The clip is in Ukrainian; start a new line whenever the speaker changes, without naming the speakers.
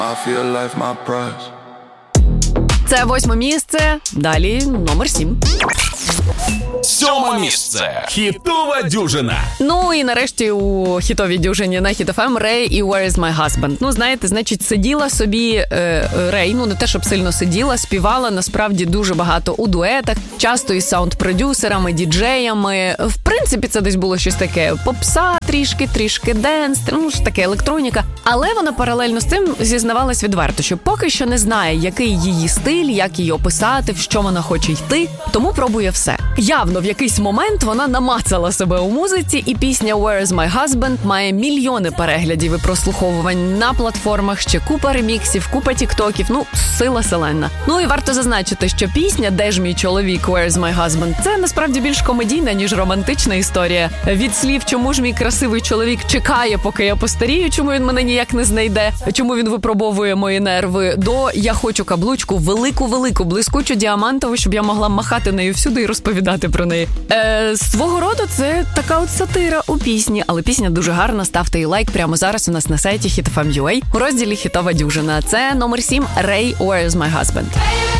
I feel life my prize.
Це 8 місце, далі номер 7.
7 місце. Хітова дюжина.
Ну і нарешті у хітовій дюжині на Hit FM Рей і Where is my husband. Ну, знаєте, значить, сиділа собі Рей, ну не те, щоб сильно сиділа, співала насправді дуже багато у дуетах, часто із саунд-продюсерами, діджеями. В принципі, це десь було щось таке попса, трішки денс, ну ж таке електроніка. Але вона паралельно з цим зізнавалась відверто, що поки що не знає, який її стиль, як її описати, в що вона хоче йти, тому пробує все. Явно в якийсь момент вона намацала себе у музиці, і пісня Where is my husband має мільйони переглядів і прослуховувань на платформах, ще купа реміксів, купа тіктоків, ну, сила селена. Ну і варто зазначити, що пісня «Де ж мій чоловік, Where is my husband» це насправді більш комедійна, ніж романтична історія. Від слів «Чому ж мій красивий чоловік чекає, поки я постарію, чому він мене ніяк не знайде, чому він випробовує мої нерви», до «Я хочу каблучку велику, блискучу, діамантову, щоб я могла махати нею всюди і розповідати про неї». Свого роду це така от сатира у пісні, але пісня дуже гарна, ставте їй лайк прямо зараз у нас на сайті HitFM.ua у розділі «Хітова дюжина». Це номер 7 Рей, Where is my husband.